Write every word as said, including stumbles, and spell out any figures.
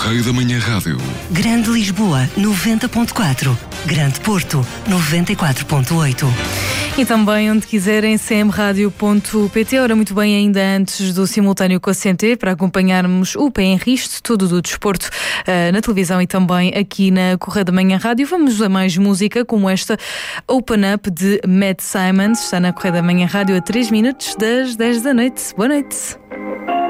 Correio da Manhã Rádio. Grande Lisboa, noventa ponto quatro. Grande Porto, noventa e quatro ponto oito. E também onde quiserem, c m radio ponto p t. Ora, muito bem, ainda antes do simultâneo com a C N T, para acompanharmos o Pé em Risto, tudo do desporto, uh, na televisão e também aqui na Correio da Manhã Rádio. Vamos a mais música, como esta Open Up de Matt Simons. Está na Correio da Manhã Rádio a três minutos das dez da noite. Boa noite.